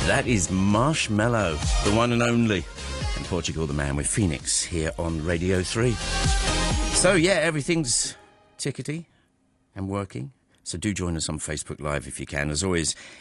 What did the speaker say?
That is Marshmello, the one and only. In Portugal, the man with Phoenix here on Radio 3. So, yeah, everything's tickety and working. So do join us on Facebook Live if you can. As always,